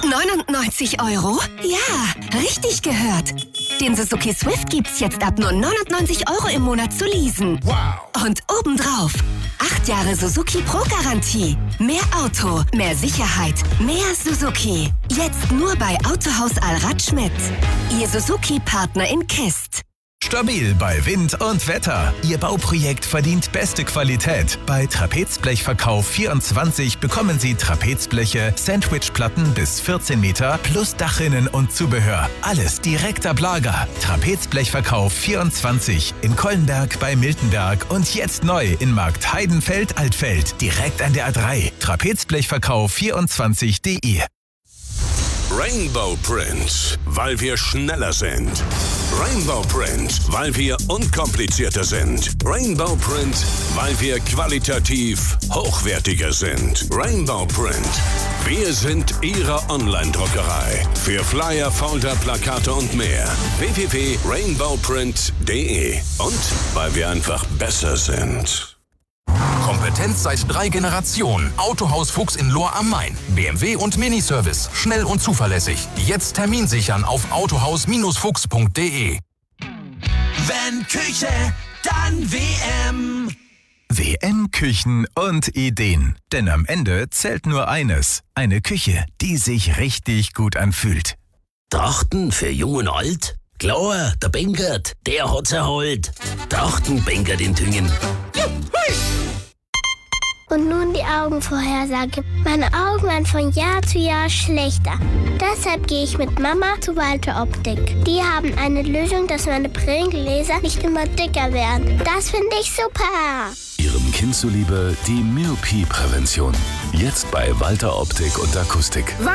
99 €? Ja, richtig gehört. Den Suzuki Swift gibt's jetzt ab nur 99 € im Monat zu leasen. Wow! Und obendrauf 8 Jahre Suzuki Pro-Garantie. Mehr Auto, mehr Sicherheit, mehr Suzuki. Jetzt nur bei Autohaus Allrad Schmidt. Ihr Suzuki-Partner in Kist. Stabil bei Wind und Wetter. Ihr Bauprojekt verdient beste Qualität. Bei Trapezblechverkauf24 bekommen Sie Trapezbleche, Sandwichplatten bis 14 Meter plus Dachrinnen und Zubehör. Alles direkt ab Lager. Trapezblechverkauf24 in Kollenberg bei Miltenberg und jetzt neu in Markt Heidenfeld-Altfeld. Direkt an der A3. Trapezblechverkauf24.de. Rainbow Print, weil wir schneller sind. Rainbow Print, weil wir unkomplizierter sind. Rainbow Print, weil wir qualitativ hochwertiger sind. Rainbow Print, wir sind Ihre Online-Druckerei. Für Flyer, Folder, Plakate und mehr. www.rainbowprint.de. Und weil wir einfach besser sind. Kompetenz seit 3 Generationen. Autohaus Fuchs in Lohr am Main. BMW und Miniservice. Schnell und zuverlässig. Jetzt Termin sichern auf autohaus-fuchs.de. Wenn Küche, dann WM. WM, Küchen und Ideen. Denn am Ende zählt nur eines. Eine Küche, die sich richtig gut anfühlt. Trachten für Jung und Alt? Klar, der Benkert, der hat's erholt. Trachten Benkert in Tüngen. Und nun die Augenvorhersage. Meine Augen werden von Jahr zu Jahr schlechter. Deshalb gehe ich mit Mama zu Walter Optik. Die haben eine Lösung, dass meine Brillengläser nicht immer dicker werden. Das finde ich super. Ihrem Kind zuliebe die Myopie-Prävention. Jetzt bei Walter Optik und Akustik. Walter!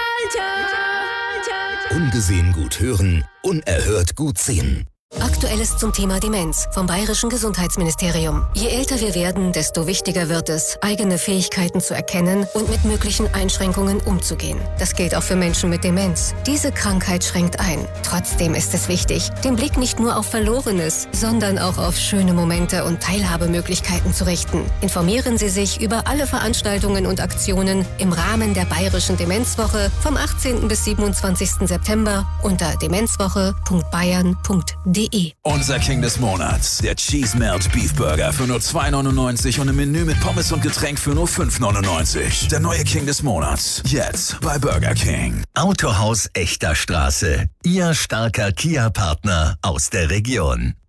Ungesehen gut hören, unerhört gut sehen. Aktuelles zum Thema Demenz vom Bayerischen Gesundheitsministerium. Je älter wir werden, desto wichtiger wird es, eigene Fähigkeiten zu erkennen und mit möglichen Einschränkungen umzugehen. Das gilt auch für Menschen mit Demenz. Diese Krankheit schränkt ein. Trotzdem ist es wichtig, den Blick nicht nur auf Verlorenes, sondern auch auf schöne Momente und Teilhabemöglichkeiten zu richten. Informieren Sie sich über alle Veranstaltungen und Aktionen im Rahmen der Bayerischen Demenzwoche vom 18. bis 27. September unter demenzwoche.bayern.de. Unser King des Monats, der Cheese Melt Beef Burger für nur 2,99 und ein Menü mit Pommes und Getränk für nur 5,99. Der neue King des Monats, jetzt bei Burger King. Autohaus Echter Straße, Ihr starker Kia-Partner aus der Region.